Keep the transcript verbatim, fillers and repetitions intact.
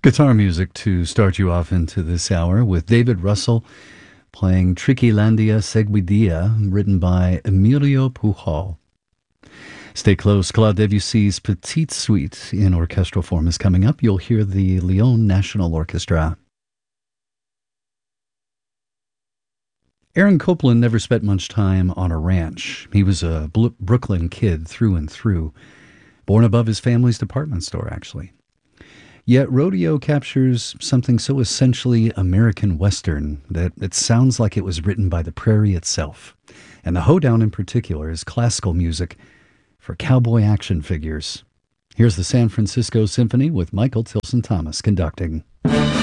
Guitar music to start you off into this hour with David Russell playing Trickylandia Seguidilla, written by Emilio Pujol. Stay close. Claude Debussy's Petite Suite in orchestral form is coming up. You'll hear the Lyon National Orchestra. Aaron Copland never spent much time on a ranch. He was a Brooklyn kid through and through, born above his family's department store, actually. Yet Rodeo captures something so essentially American Western that it sounds like it was written by the prairie itself. And the hoedown in particular is classical music for cowboy action figures. Here's the San Francisco Symphony with Michael Tilson Thomas conducting.